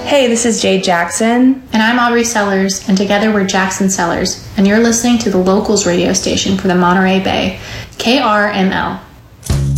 Hey, this is Jade Jackson. And I'm Aubrey Sellers, and together we're Jackson Sellers, and you're listening to the Locals radio station for the Monterey Bay, KRML.